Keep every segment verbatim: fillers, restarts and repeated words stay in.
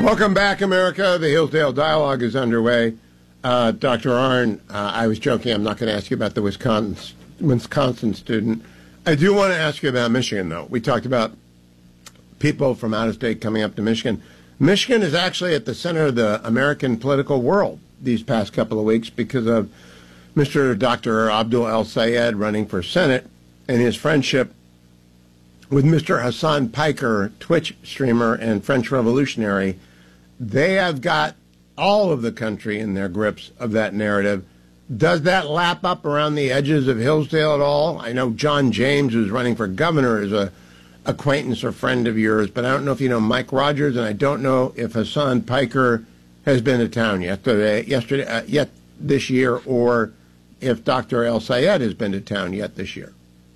Welcome back, America. The Hillsdale Dialogue is underway. Uh, Doctor Arnn, uh, I was joking. I'm not going to ask you about the Wisconsin, Wisconsin student. I do want to ask you about Michigan, though. We talked about people from out of state coming up to Michigan. Michigan is actually at the center of the American political world these past couple of weeks because of Mister Doctor Abdul El-Sayed running for Senate and his friendship with Mister Hassan Piker, Twitch streamer and French revolutionary. They have got all of the country in their grips of that narrative. Does that lap up around the edges of Hillsdale at all? I know John James, who's running for governor, is a acquaintance or friend of yours, but I don't know if you know Mike Rogers, and I don't know if Hassan Piker has been to town yesterday, yesterday, uh, yet this year, or if Doctor El-Sayed has been to town yet this year.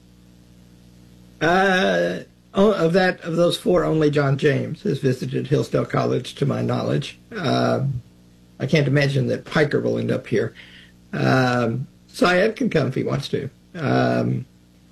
Uh, oh, of that, of those four, only John James has visited Hillsdale College, to my knowledge. Uh, I can't imagine that Piker will end up here. Um, Syed can come if he wants to. Um,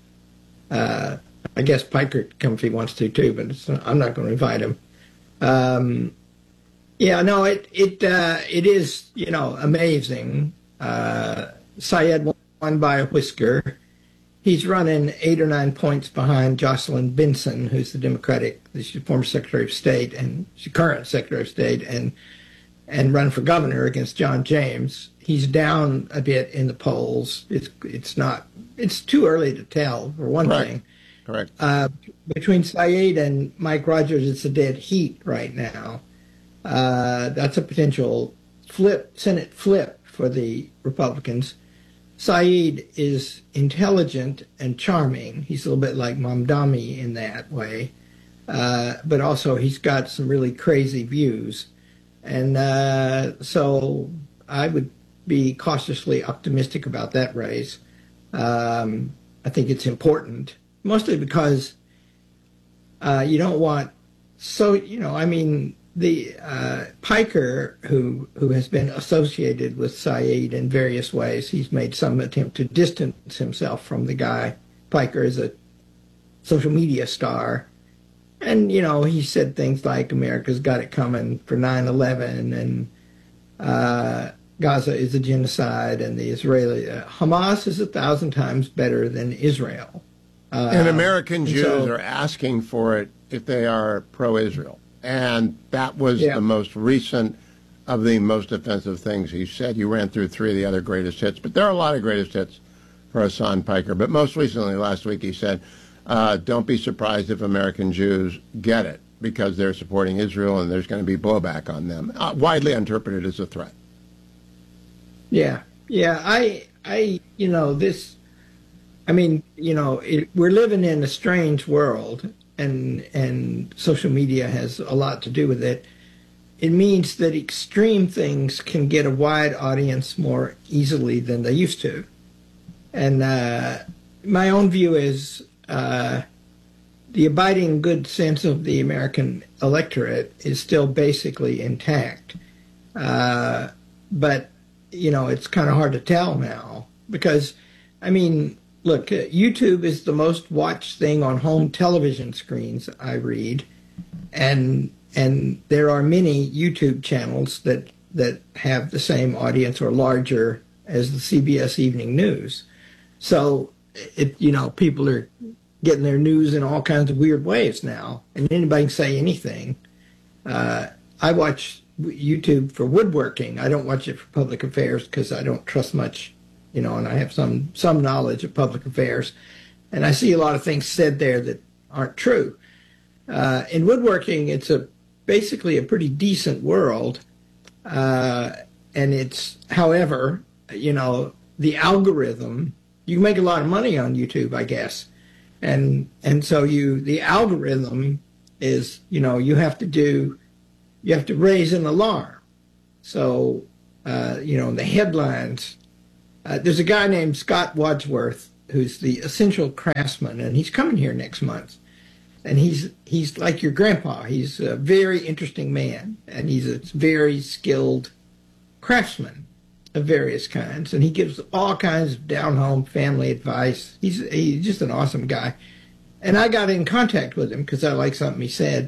uh, I guess Piker can come if he wants to too, but it's not, I'm not going to invite him. Um, yeah, no, it it uh, it is, you know, amazing. Uh, Syed won by a whisker. He's running eight or nine points behind Jocelyn Benson, who's the Democratic, she's former Secretary of State and she's current Secretary of State, and and run for governor against John James. He's down a bit in the polls. It's it's not it's too early to tell, for one Correct. thing. Correct. Uh, between Syed and Mike Rogers, it's a dead heat right now. Uh, that's a potential flip, Senate flip for the Republicans. Syed is intelligent and charming. He's a little bit like Mamdani in that way. Uh, but also he's got some really crazy views. And uh, so I would be cautiously optimistic about that race. Um, I think it's important, mostly because uh, you don't want, so, you know, I mean, the uh, Piker, who who has been associated with Syed in various ways, he's made some attempt to distance himself from the guy. Piker is a social media star. And, you know, he said things like America's got it coming for nine eleven, and uh, Gaza is a genocide, and the Israeli uh, Hamas is a thousand times better than Israel. Uh, and American and Jews so, are asking for it if they are pro-Israel. And that was yeah. the most recent of the most offensive things he said. You ran through three of the other greatest hits, but there are a lot of greatest hits for Hassan Piker. But most recently, last week, he said, uh, don't be surprised if American Jews get it because they're supporting Israel and there's going to be blowback on them, uh, widely interpreted as a threat. Yeah, yeah, I, I, you know, this, I mean, you know, it, we're living in a strange world. And, and social media has a lot to do with it. It means that extreme things can get a wide audience more easily than they used to. And uh, my own view is uh, the abiding good sense of the American electorate is still basically intact. Uh, but, you know, it's kind of hard to tell now because, I mean, look, uh, YouTube is the most watched thing on home television screens, I read, and and there are many YouTube channels that that have the same audience or larger as the C B S Evening News. So, it you know, people are getting their news in all kinds of weird ways now, and anybody can say anything. Uh, I watch YouTube for woodworking. I don't watch it for public affairs because I don't trust much. You know, and I have some some knowledge of public affairs, and I see a lot of things said there that aren't true. Uh, in woodworking, it's a basically a pretty decent world, uh, and it's, however, you know, the algorithm. You can make a lot of money on YouTube, I guess, and and so you the algorithm is, you know, you have to do, you have to raise an alarm. So, uh, you know, the headlines. Uh, there's a guy named Scott Wadsworth who's the Essential Craftsman, and he's coming here next month. And he's he's like your grandpa. He's a very interesting man, and he's a very skilled craftsman of various kinds. And he gives all kinds of down-home family advice. He's, he's just an awesome guy. And I got in contact with him because I liked something he said.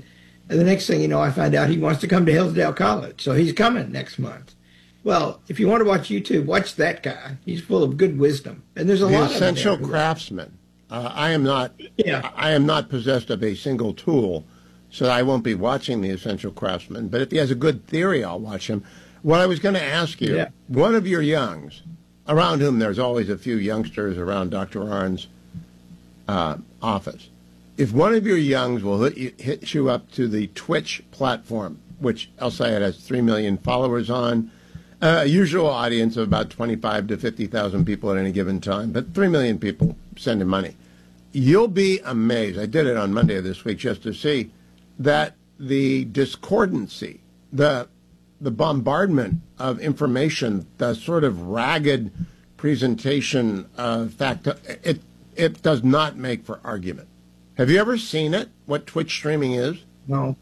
And the next thing you know, I find out he wants to come to Hillsdale College. So he's coming next month. Well, if you want to watch YouTube, watch that guy. He's full of good wisdom. And there's a the lot of them. The Essential Craftsman. Uh, I am not yeah. I am not possessed of a single tool, so I won't be watching The Essential Craftsman. But if he has a good theory, I'll watch him. What I was going to ask you, yeah. one of your youngs, around whom there's always a few youngsters around Doctor Arndt's uh, office, if one of your youngs will hit you, hit you up to the Twitch platform, which El Sayed has three million followers on, a uh, usual audience of about twenty-five to fifty thousand people at any given time, but three million people sending money. You'll be amazed. I did it on Monday of this week just to see that the discordancy, the the bombardment of information, the sort of ragged presentation of fact, it it does not make for argument. Have you ever seen it, what Twitch streaming is? No.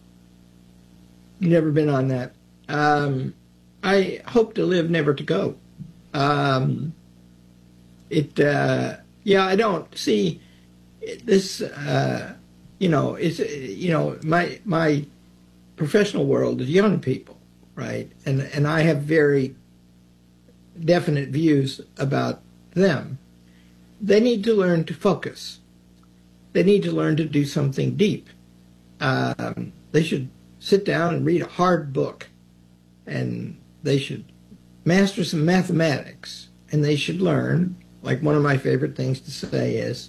Never been on that. Um, I hope to live, never to go. Um, it, uh, yeah, I don't see this, uh, you know, it's, you know, my, my professional world is young people, right? And, and I have very definite views about them. They need to learn to focus. They need to learn to do something deep. Um, they should sit down and read a hard book, and they should master some mathematics, and they should learn, like one of my favorite things to say is,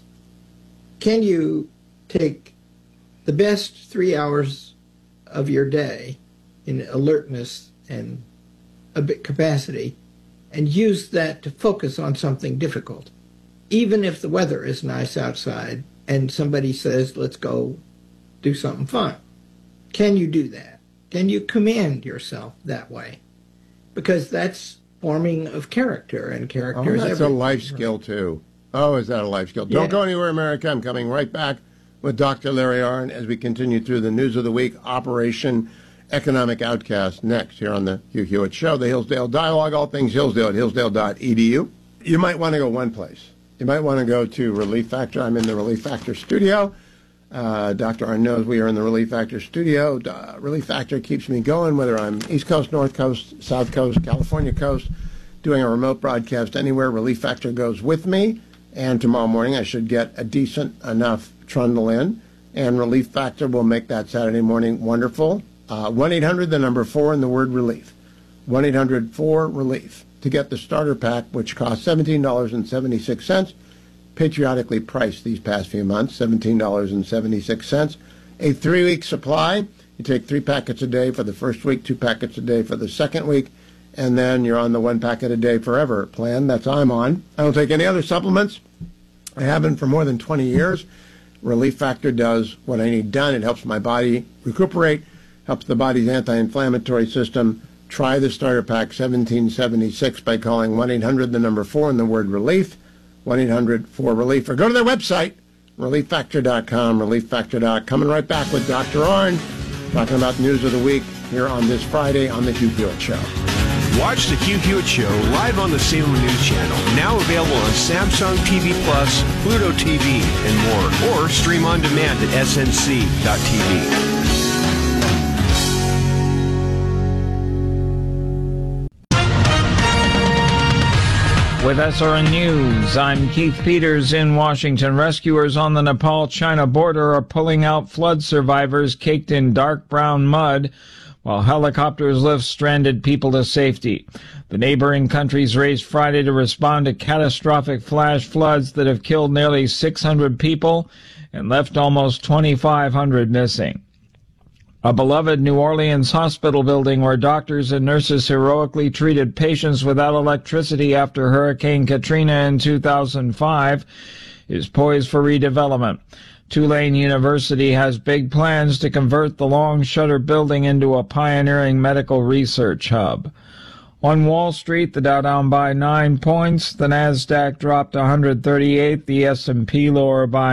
can you take the best three hours of your day in alertness and a bit capacity and use that to focus on something difficult, even if the weather is nice outside and somebody says, let's go do something fun. Can you do that? Can you command yourself that way? Because that's forming of character, and character oh, is that's everything. a life skill, too. Oh, is that a life skill? Yeah. Don't go anywhere, America. I'm coming right back with Doctor Larry Arndt as we continue through the news of the week, Operation Economic Outcast, next here on the Hugh Hewitt Show, the Hillsdale Dialogue, all things Hillsdale at hillsdale dot e d u. You might want to go one place. You might want to go to Relief Factor. I'm in the Relief Factor studio. Uh, Doctor Arndt knows we are in the Relief Factor studio. Uh, Relief Factor keeps me going, whether I'm East Coast, North Coast, South Coast, California Coast, doing a remote broadcast anywhere. Relief Factor goes with me, and tomorrow morning I should get a decent enough trundle in, and Relief Factor will make that Saturday morning wonderful. Uh, one eight hundred, the number four, and the word relief. one eight hundred four relief to get the starter pack, which costs seventeen dollars and seventy-six cents. Patriotically priced these past few months, seventeen dollars and seventy-six cents. A three-week supply. You take three packets a day for the first week, two packets a day for the second week, and then you're on the one packet a day forever plan. That's I'm on. I don't take any other supplements. I haven't for more than twenty years. Relief Factor does what I need done. It helps my body recuperate, helps the body's anti-inflammatory system. Try the starter pack, seventeen seventy-six, by calling one eight hundred, the number four, and the word relief. one eight hundred four relief, or go to their website, relief factor dot com, relief factor dot com. Coming right back with Doctor Arndt, talking about news of the week here on this Friday on the Hugh Hewitt Show. Watch the Hugh Hewitt Show live on the Salem News Channel, now available on Samsung T V Plus, Pluto T V, and more, or stream on demand at S N C dot T V. With S R N News, I'm Keith Peters in Washington. Rescuers on the Nepal-China border are pulling out flood survivors caked in dark brown mud, while helicopters lift stranded people to safety. The neighboring countries raced Friday to respond to catastrophic flash floods that have killed nearly six hundred people and left almost twenty-five hundred missing. A beloved New Orleans hospital building where doctors and nurses heroically treated patients without electricity after Hurricane Katrina in two thousand five is poised for redevelopment. Tulane University has big plans to convert the long-shutter building into a pioneering medical research hub. On Wall Street, the Dow down by nine points, the Nasdaq dropped one hundred thirty-eight, the S and P lower by